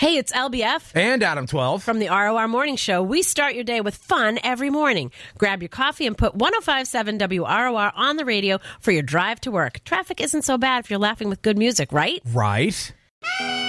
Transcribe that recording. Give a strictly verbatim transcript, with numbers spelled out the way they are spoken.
Hey, it's L B F. And Adam twelve. From the R O R Morning Show. We start your day with fun every morning. Grab your coffee and put one oh five point seven W R O R on the radio for your drive to work. Traffic isn't so bad if you're laughing with good music, right? Right.